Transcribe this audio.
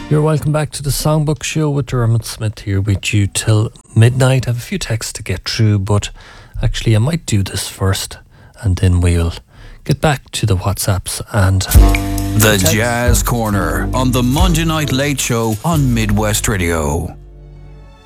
You're welcome back to the Songbook Show with Dermot Smith here with you till midnight. I have a few texts to get through, but actually I might do this first and then we'll get back to the WhatsApps and the Jazz Corner on the Monday Night Late Show on Midwest Radio.